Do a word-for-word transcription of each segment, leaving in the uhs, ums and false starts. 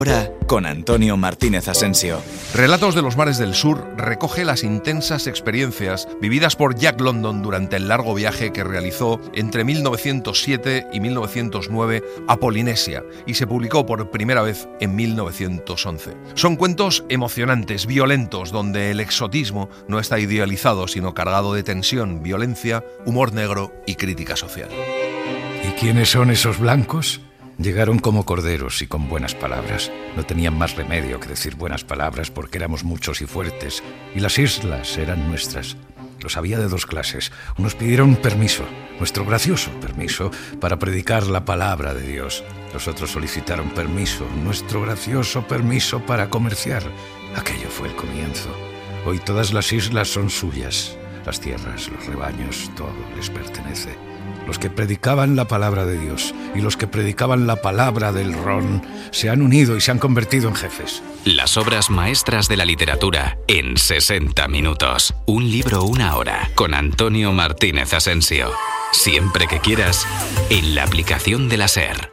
Ahora con Antonio Martínez Asensio. Relatos de los mares del sur recoge las intensas experiencias vividas por Jack London durante el largo viaje que realizó entre mil novecientos siete y mil novecientos nueve a Polinesia y se publicó por primera vez en mil novecientos once. Son cuentos emocionantes, violentos, donde el exotismo no está idealizado, sino cargado de tensión, violencia, humor negro y crítica social. ¿Y quiénes son esos blancos? Llegaron como corderos y con buenas palabras. No tenían más remedio que decir buenas palabras porque éramos muchos y fuertes, y las islas eran nuestras. Los había de dos clases. Unos pidieron permiso, nuestro gracioso permiso, para predicar la palabra de Dios. Los otros solicitaron permiso, nuestro gracioso permiso para comerciar. Aquello fue el comienzo. Hoy todas las islas son suyas. Las tierras, los rebaños, todo les pertenece. Los que predicaban la palabra de Dios y los que predicaban la palabra del ron se han unido y se han convertido en jefes. Las obras maestras de la literatura en sesenta minutos. Un libro, una hora, con Antonio Martínez Asensio. Siempre que quieras, en la aplicación de la SER.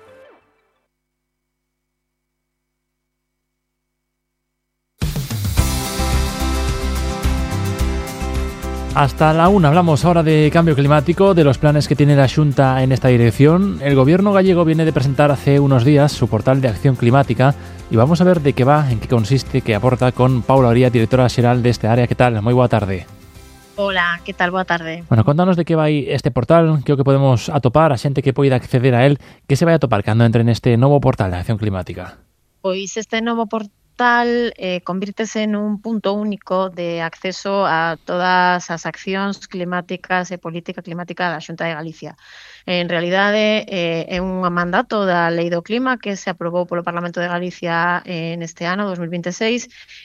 Hasta la una hablamos ahora de cambio climático, de los planes que tiene la Xunta en esta dirección. El gobierno gallego viene de presentar hace unos días su portal de acción climática y vamos a ver de qué va, en qué consiste, qué aporta con Paula Oría, directora xeral de este área. ¿Qué tal? Moi boa tarde. Hola, que tal? Boa tarde. Bueno, contanos de que vai este portal, que o que podemos atopar, a xente que poida acceder a él, que se vai atopar cando entre neste novo portal de acción climática. Pois este novo portal eh, convírtese nun punto único de acceso a todas as accións climáticas e política climática da Xunta de Galicia. En realidade, eh, é un mandato da Lei do Clima que se aprobou polo Parlamento de Galicia eh, neste ano, dos mil veintiséis,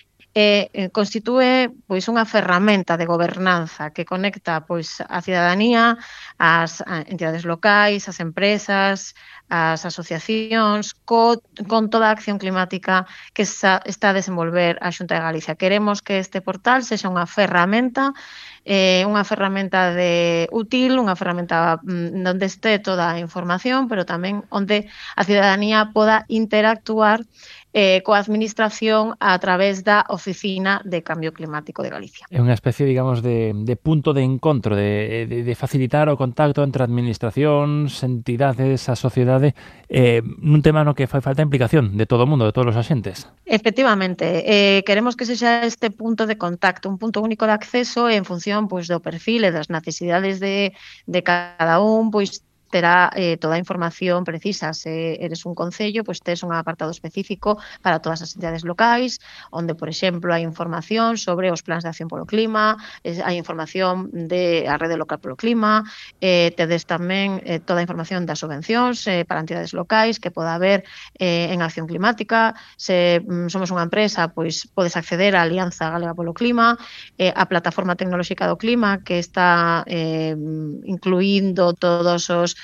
e eh, constitúe pois unha ferramenta de gobernanza que conecta pois a cidadanía, as a entidades locais, as empresas, as asociacións, co, con toda a acción climática que sa, está a desenvolver a Xunta de Galicia. Queremos que este portal sexa unha ferramenta, eh, unha ferramenta de útil, unha ferramenta mm, onde este toda a información, pero tamén onde a cidadanía poda interactuar Eh, coa administración a través da Oficina de Cambio Climático de Galicia. É unha especie, digamos, de, de punto de encontro, de, de, de facilitar o contacto entre administracións, entidades, a sociedade, eh, nun tema no que fai falta implicación de todo o mundo, de todos os axentes. Efectivamente, eh, queremos que sexa este punto de contacto, un punto único de acceso en función pois, do perfil e das necesidades de, de cada un, pois terá eh, toda a información precisa. Se eres un concello, pois tes un apartado específico para todas as entidades locais, onde, por exemplo, hai información sobre os plans de acción polo clima, eh, hai información de a rede local polo clima, eh, tedes tamén eh, toda a información das subvencións eh, para entidades locais que poda haber eh, en acción climática. Se mm, somos unha empresa, pois podes acceder á Alianza Galega polo Clima, eh, a Plataforma Tecnolóxica do Clima, que está eh, incluindo todos os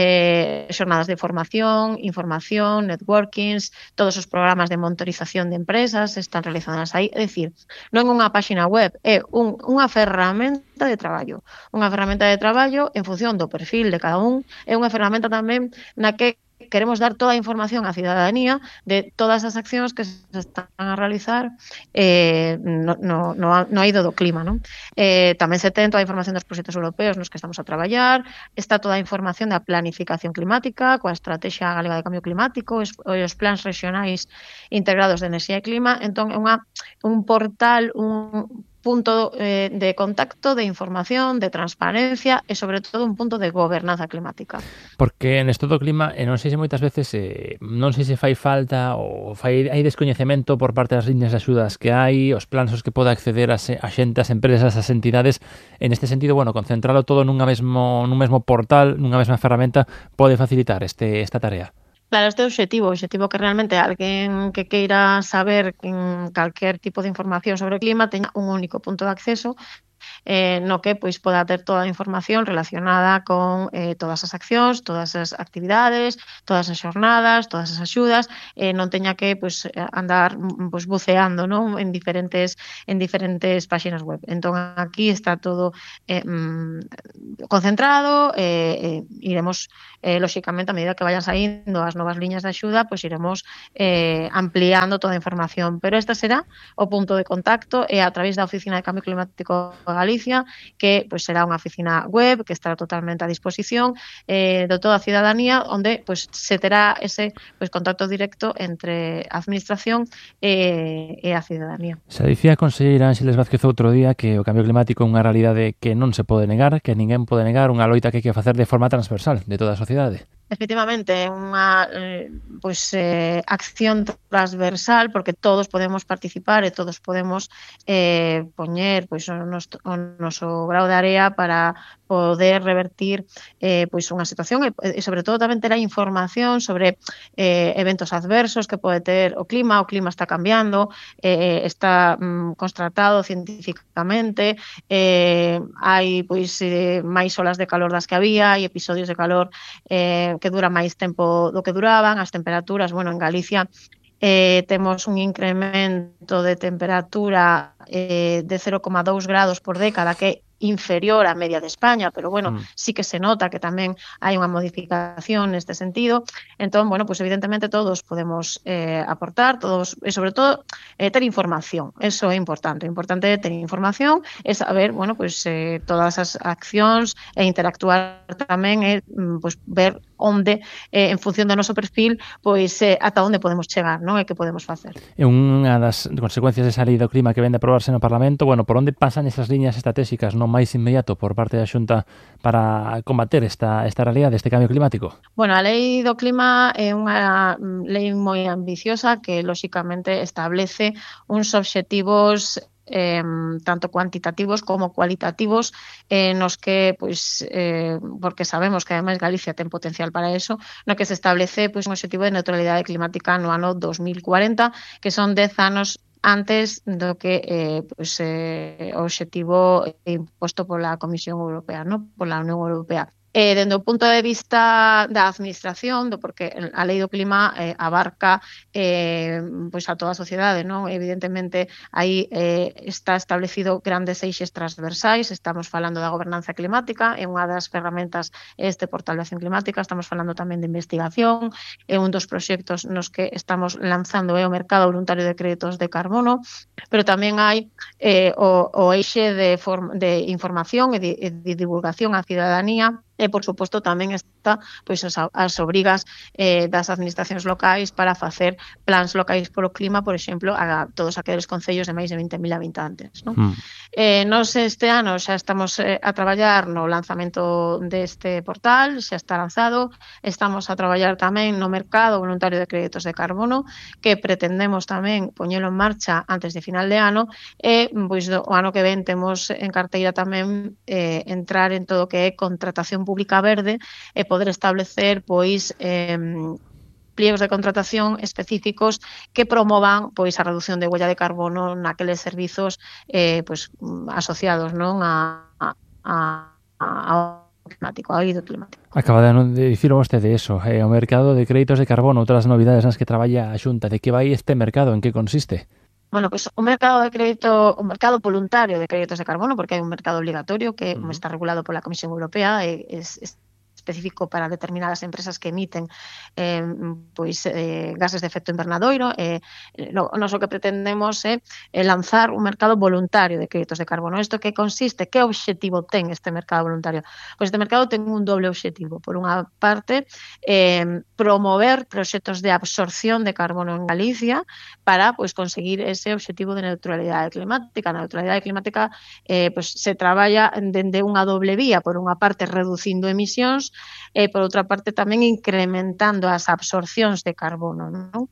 Eh, xornadas de formación, información, networkings, todos os programas de monitorización de empresas están realizadas aí. É dicir, non é unha páxina web, é un, unha ferramenta de traballo. Unha ferramenta de traballo en función do perfil de cada un, é unha ferramenta tamén na que queremos dar toda a información á cidadanía de todas as accións que se están a realizar eh, no, no, no, no eido do clima, non? Eh, tamén se ten toda a información dos proxectos europeos nos que estamos a traballar, está toda a información da planificación climática, coa Estrategia Galega de Cambio Climático, os, os plans regionais integrados de enerxía e clima. Entón, é unha, un portal, un punto eh, de contacto, de información, de transparencia e, sobre todo, un punto de gobernanza climática. Porque neste do clima, e non sei se moitas veces, eh, non sei se fai falta ou fai, hai descoñecemento por parte das líneas de axudas que hai, os plans os que poda acceder a, a xente, as empresas, as entidades. En este sentido, bueno, concentralo todo nunha mesmo, nun mesmo portal, nunha mesma ferramenta, pode facilitar este, esta tarea. Claro, este é o obxectivo, o obxectivo que realmente alguén que queira saber en calquer tipo de información sobre o clima teña un único punto de acceso eh, no que pois poda ter toda a información relacionada con eh, todas as accións, todas as actividades, todas as xornadas, todas as axudas, eh, non teña que pois andar pois buceando, non, en diferentes en diferentes páxinas web. Entón aquí está todo eh, concentrado, eh, eh, iremos eh, lóxicamente a medida que vayan saindo as novas liñas de axuda, pois iremos eh, ampliando toda a información, pero esta será o punto de contacto e a través da Oficina de Cambio Climático de Galicia, que pois será unha oficina web que estará totalmente a disposición eh, de toda a cidadanía, onde pois se terá ese pois contacto directo entre a administración e, e a cidadanía. Se dicía a conselleira Ángeles Vázquez outro día que o cambio climático é unha realidade que non se pode negar, que ninguén pode negar, unha loita que hai que facer de forma transversal de toda a sociedade. Efectivamente, unha eh, pois, eh, acción transversal, porque todos podemos participar e todos podemos eh, poñer pois, o, noso, o noso grao de area para poder revertir eh, pois unha situación e, e sobre todo tamén ter a información sobre eh, eventos adversos que pode ter o clima, o clima está cambiando, eh, está mm, constatado científicamente, eh, hai pois eh, máis olas de calor das que había, hai episodios de calor eh, que dura máis tempo do que duraban, as temperaturas, bueno, en Galicia eh, temos un incremento de temperatura eh, de cero coma dous grados por década, que é inferior á media de España, pero bueno, mm. sí que se nota que tamén hai unha modificación neste sentido. Entón, bueno, pues evidentemente todos podemos eh, aportar, todos, e sobre todo eh, ter información. Eso é importante. O importante é ter información e saber, bueno, pues eh, todas as accións e interactuar tamén e pues ver onde, eh, en función do noso perfil, pois eh, ata onde podemos chegar, non? E que podemos facer. E unha das consecuencias desa lei do clima que vende a aprobarse no Parlamento, bueno, por onde pasan esas liñas estratégicas non máis inmediato por parte da Xunta para combater esta, esta realidade, este cambio climático? Bueno, a lei do clima é unha lei moi ambiciosa que, lóxicamente, establece uns obxectivos Eh, tanto cuantitativos como cualitativos eh, nos que, pois, eh, porque sabemos que ademais Galicia ten potencial para eso, no que se establece pois, un objetivo de neutralidade climática no ano dos mil cuarenta, que son dez anos antes do que eh, pois, eh, o objetivo imposto pola Comisión Europea, ¿no? Pola Unión Europea. Eh, dende o punto de vista da administración, do porque a lei do clima eh, abarca eh, pois a toda a sociedade, non? Evidentemente, aí eh, está establecido grandes eixes transversais, estamos falando da gobernanza climática, é unha das ferramentas este portal de acción climática, estamos falando tamén de investigación, é un dos proxectos nos que estamos lanzando é o mercado voluntario de créditos de carbono, pero tamén hai eh, o, o eixe de, form, de información e de, de divulgación á cidadanía. E, por suposto, tamén está pois, as, as obrigas eh, das administracións locais para facer plans locais polo clima, por exemplo, a todos aqueles concellos de máis de vinte mil habitantes. Non? Mm. Eh, nos este ano xa estamos eh, a traballar no lanzamento deste portal, xa está lanzado, estamos a traballar tamén no mercado voluntario de créditos de carbono, que pretendemos tamén poñelo en marcha antes de final de ano, e pois, do, o ano que ven temos en carteira tamén eh, entrar en todo o que é contratación pública verde e poder establecer pois eh, pliegos de contratación específicos que promovan pois a reducción de huella de carbono naqueles servizos eh, pois asociados, non, a, a, a, ao climático, ao eido climático. Acaba de dicir vostede eso, eh, o mercado de créditos de carbono, outras novidades nas que traballa a Xunta. De que vai este mercado, en que consiste? Bueno, pues un mercado de crédito, un mercado voluntario de créditos de carbono, porque hai un mercado obligatorio que uh-huh. está regulado pola Comisión Europea, e es, es específico para determinadas empresas que emiten eh, pois, eh, gases de efecto invernadoiro. Eh, no, noso que pretendemos é eh, lanzar un mercado voluntario de créditos de carbono. Isto que consiste? Que obxectivo ten este mercado voluntario? Pois este mercado ten un doble obxectivo. Por unha parte, eh, promover proxectos de absorción de carbono en Galicia para pois, conseguir ese obxectivo de neutralidade climática. A neutralidade climática eh, pois, se traballa dende unha doble vía. Por unha parte, reducindo emisións, e por outra parte tamén incrementando as absorcións de carbono, non?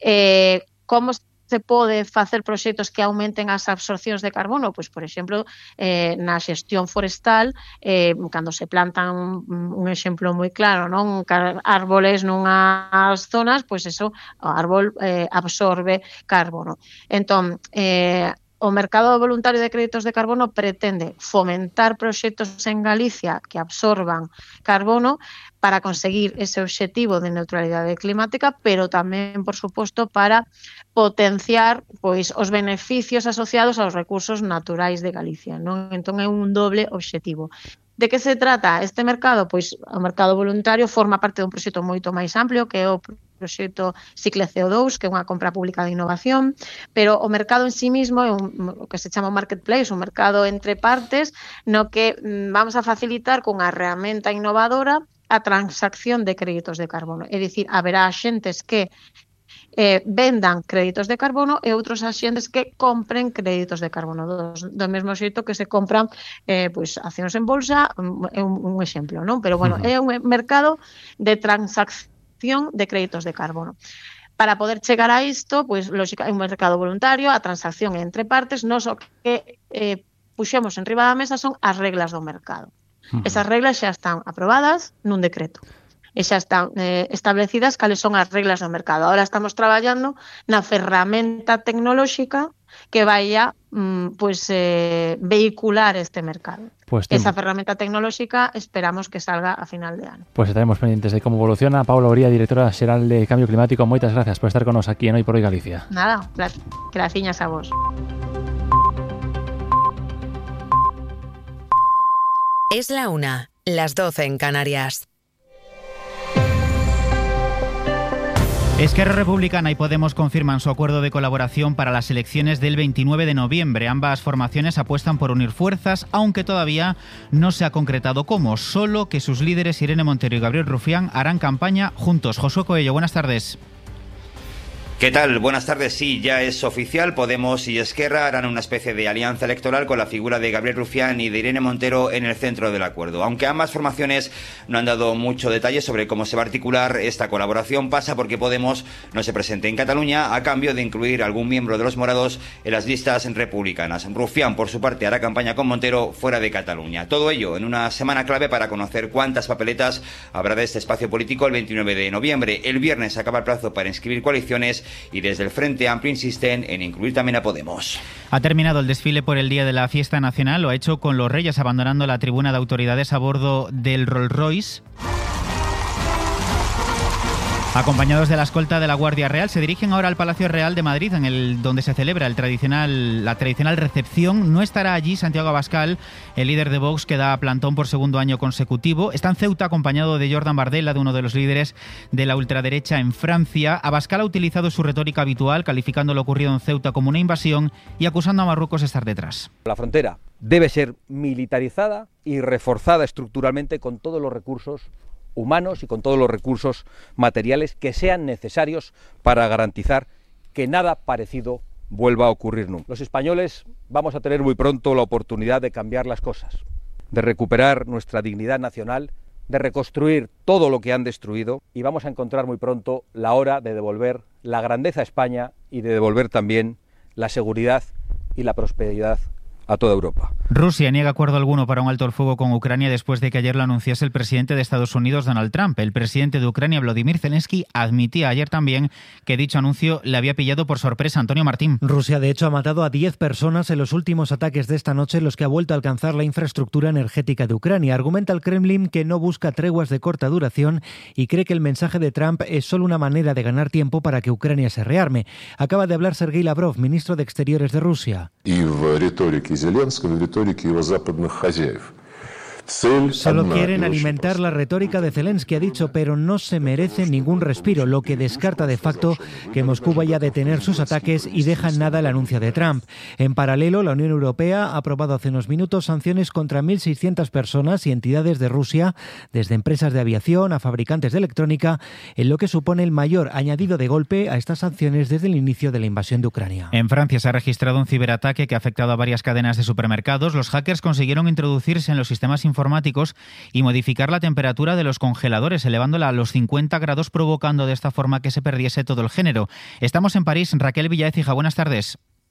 Eh, como se pode facer proxectos que aumenten as absorcións de carbono? Pois, por exemplo, eh, na xestión forestal, eh, cando se plantan un, un exemplo moi claro, non? Árboles nunhas zonas, pois eso, o árbol eh, absorbe carbono. Entón, eh, o mercado voluntario de créditos de carbono pretende fomentar proxectos en Galicia que absorban carbono para conseguir ese obxectivo de neutralidade climática, pero tamén, por suposto, para potenciar pois os beneficios asociados aos recursos naturais de Galicia, non? Entón é un doble obxectivo. De que se trata este mercado? Pois o mercado voluntario forma parte dun proxecto moito máis amplio, que é o proxecto Cicle C O dous, que é unha compra pública de innovación, pero o mercado en sí mismo é un, o que se chama un marketplace, un mercado entre partes, no que mm, vamos a facilitar cunha herramienta innovadora a transacción de créditos de carbono. É dicir, haberá axentes que eh, vendan créditos de carbono e outros axentes que compren créditos de carbono, do, do mesmo xeito que se compran eh, pois, accións en bolsa, é un, un exemplo, non? Pero bueno, uh-huh. é un mercado de transacción de créditos de carbono. Para poder chegar a isto, pois, lógica, é un mercado voluntario, a transacción entre partes, non só que eh, puxemos en riba da mesa son as reglas do mercado. Uh-huh. Esas reglas xa están aprobadas nun decreto e xa están eh, establecidas cales son as reglas do mercado. Ahora estamos traballando na ferramenta tecnolóxica que vaya mm, pues, eh, vehicular este mercado. Pues esa ferramenta tecnolóxica esperamos que salga a final de ano. Pues estaremos pendientes de cómo evoluciona. Paula Oría, directora xeral de Cambio Climático, moitas gracias por estar con nos aquí en Hoy por Hoy Galicia. Nada, graciñas a vos. Es la una, las doce en Canarias. Esquerra Republicana y Podemos confirman su acuerdo de colaboración para las elecciones del veintinueve de noviembre. Ambas formaciones apuestan por unir fuerzas, aunque todavía no se ha concretado cómo. Solo que sus líderes Irene Montero y Gabriel Rufián harán campaña juntos. Josué Coello, buenas tardes. ¿Qué tal? Buenas tardes. Sí, ya es oficial. Podemos y Esquerra harán una especie de alianza electoral con la figura de Gabriel Rufián y de Irene Montero en el centro del acuerdo. Aunque ambas formaciones no han dado mucho detalle sobre cómo se va a articular esta colaboración, pasa porque Podemos no se presente en Cataluña a cambio de incluir algún miembro de los morados en las listas republicanas. Rufián, por su parte, hará campaña con Montero fuera de Cataluña. Todo ello en una semana clave para conocer cuántas papeletas habrá de este espacio político el veintinueve de noviembre. El viernes acaba el plazo para inscribir coaliciones y desde el Frente Amplio insisten en incluir también a Podemos. Ha terminado el desfile por el Día de la Fiesta Nacional, lo ha hecho con los Reyes abandonando la tribuna de autoridades a bordo del Rolls Royce. Acompañados de la escolta de la Guardia Real, se dirigen ahora al Palacio Real de Madrid, en el donde se celebra el tradicional, la tradicional recepción. No estará allí Santiago Abascal, el líder de Vox, que da plantón por segundo año consecutivo. Está en Ceuta acompañado de Jordan Bardella, de uno de los líderes de la ultraderecha en Francia. Abascal ha utilizado su retórica habitual, calificando lo ocurrido en Ceuta como una invasión y acusando a Marruecos de estar detrás. La frontera debe ser militarizada y reforzada estructuralmente con todos los recursos humanos y con todos los recursos materiales que sean necesarios para garantizar que nada parecido vuelva a ocurrir nunca. Los españoles vamos a tener muy pronto la oportunidad de cambiar las cosas, de recuperar nuestra dignidad nacional, de reconstruir todo lo que han destruido y vamos a encontrar muy pronto la hora de devolver la grandeza a España y de devolver también la seguridad y la prosperidad a toda Europa. Rusia niega acuerdo alguno para un alto el fuego con Ucrania después de que ayer lo anunciase el presidente de Estados Unidos, Donald Trump. El presidente de Ucrania, Volodymyr Zelensky, admitía ayer también que dicho anuncio le había pillado por sorpresa. Antonio Martín. Rusia, de hecho, ha matado a diez personas en los últimos ataques de esta noche en los que ha vuelto a alcanzar la infraestructura energética de Ucrania. Argumenta el Kremlin que no busca treguas de corta duración y cree que el mensaje de Trump es solo una manera de ganar tiempo para que Ucrania se rearme. Acaba de hablar Sergei Lavrov, ministro de Exteriores de Rusia. Зеленского, в риторике его западных хозяев. Solo quieren alimentar la retórica de Zelensky, ha dicho, pero no se merece ningún respiro, lo que descarta de facto que Moscú vaya a detener sus ataques y deja en nada el anuncio de Trump. En paralelo, la Unión Europea ha aprobado hace unos minutos sanciones contra mil seiscientas personas y entidades de Rusia, desde empresas de aviación a fabricantes de electrónica, en lo que supone el mayor añadido de golpe a estas sanciones desde el inicio de la invasión de Ucrania. En Francia se ha registrado un ciberataque que ha afectado a varias cadenas de supermercados. Los hackers consiguieron introducirse en los sistemas informáticos informáticos y modificar la temperatura de los congeladores, elevándola a los cincuenta grados, provocando de esta forma que se perdiese todo el género. Estamos en París. Raquel Villaécija, buenas tardes.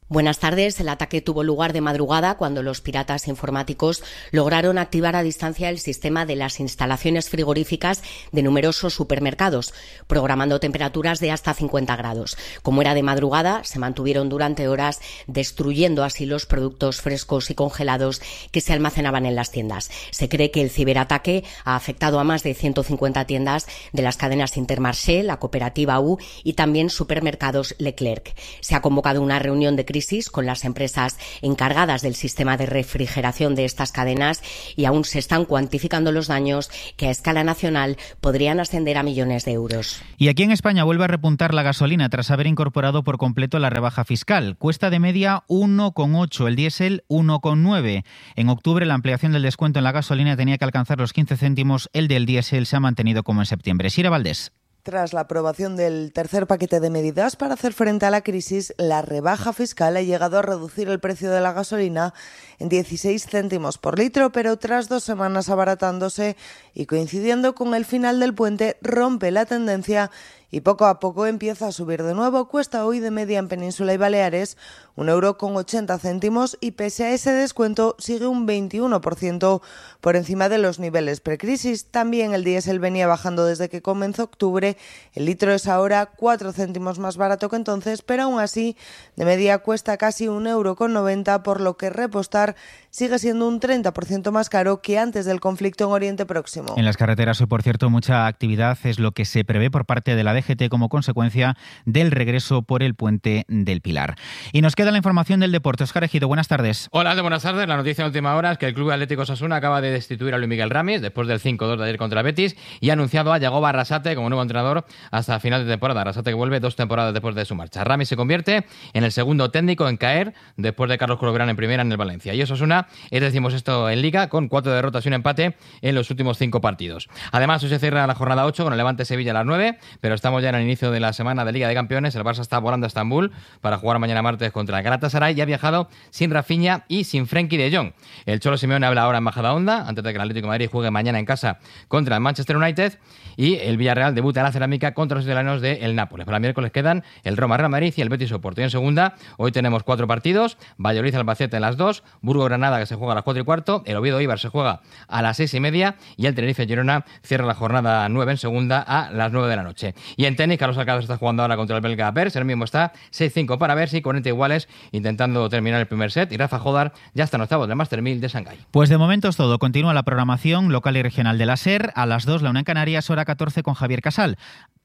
Buenas tardes. El ataque tuvo lugar de madrugada cuando los piratas informáticos lograron activar a distancia el sistema de las instalaciones frigoríficas de numerosos supermercados, programando temperaturas de hasta cincuenta grados. Como era de madrugada, se mantuvieron durante horas, destruyendo así los productos frescos y congelados que se almacenaban en las tiendas. Se cree que el ciberataque ha afectado a más de ciento cincuenta tiendas de las cadenas Intermarché, la cooperativa U y también supermercados Leclerc. Se ha convocado una reunión de crisis con las empresas encargadas del sistema de refrigeración de estas cadenas y aún se están cuantificando los daños que a escala nacional podrían ascender a millones de euros. Y aquí en España vuelve a repuntar la gasolina tras haber incorporado por completo la rebaja fiscal. Cuesta de media uno coma ocho, el diésel uno coma nueve. En octubre la ampliación del descuento en la gasolina tenía que alcanzar los quince céntimos, el del diésel se ha mantenido como en septiembre. Sira Valdés. Tras la aprobación del tercer paquete de medidas para hacer frente a la crisis, la rebaja fiscal ha llegado a reducir el precio de la gasolina en dieciséis céntimos por litro, pero tras dos semanas abaratándose y coincidiendo con el final del puente, rompe la tendencia y poco a poco empieza a subir de nuevo. Cuesta hoy de media en Península y Baleares un euro con ochenta céntimos y pese a ese descuento sigue un veintiuno por ciento por encima de los niveles precrisis. También el diésel venía bajando desde que comenzó octubre. El litro es ahora cuatro céntimos más barato que entonces, pero aún así de media cuesta casi un euro con noventa, por lo que repostar sigue siendo un treinta por ciento más caro que antes del conflicto en Oriente Próximo. En las carreteras hoy, por cierto, mucha actividad es lo que se prevé por parte de la D G T como consecuencia del regreso por el puente del Pilar. Y nos queda la información del deporte. Óscar Ejido, buenas tardes. Hola, de buenas tardes. La noticia de última hora es que el Club Atlético Osasuna acaba de destituir a Luis Miguel Ramis después del cinco dos de ayer contra el Betis y ha anunciado a Yagoba Arrasate como nuevo entrenador hasta final de temporada. Arrasate que vuelve dos temporadas después de su marcha. Ramis se convierte en el segundo técnico en caer después de Carlos Corberán en primera en el Valencia. Y Osasuna es decimosexto en Liga con cuatro derrotas y un empate en los últimos cinco partidos. Además, hoy se cierra la jornada ocho con el Levante Sevilla a las nueve, pero estamos ya en el inicio de la semana de Liga de Campeones. El Barça está volando a Estambul para jugar mañana martes contra el Galatasaray y ha viajado sin Rafinha y sin Frenkie de Jong. El Cholo Simeone habla ahora en Majadahonda antes de que el Atlético de Madrid juegue mañana en casa contra el Manchester United y el Villarreal debuta en la cerámica contra los italianos de el Nápoles. Para el miércoles quedan el Roma Real Madrid y el Betis Oporto. Y en segunda, hoy tenemos cuatro partidos: Valladolid Albacete en las dos, Burgos Granada que se juega a las cuatro y cuarto, el Oviedo Eibar se juega a las seis y media y el Tenerife Girona cierra la jornada nueve en segunda a las nueve de la noche. Y en tenis, Carlos Alcaraz está jugando ahora contra el belga Bers, el mismo está seis cinco para Bersi, cuarenta iguales, intentando terminar el primer set, y Rafa Jodar ya está en octavos del Master mil de Shanghái. Pues de momento es todo. Continúa la programación local y regional de la SER. A las dos, la una en Canarias, hora catorce con Javier Casal.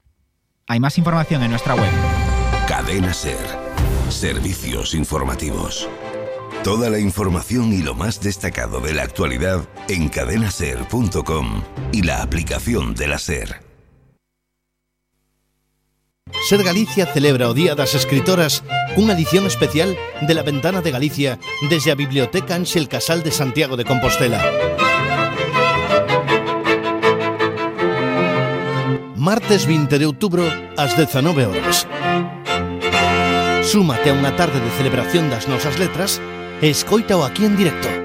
Hay más información en nuestra web. Cadena SER. Servicios informativos. Toda la información y lo más destacado de la actualidad en cadena ser punto com y la aplicación de la SER. SER Galicia celebra o Día das Escritoras cunha edición especial de La Ventana de Galicia desde a Biblioteca Ángel Casal de Santiago de Compostela. Martes veinte de outubro ás dezanove horas. Súmate a unha tarde de celebración das nosas letras e escóitao aquí en directo.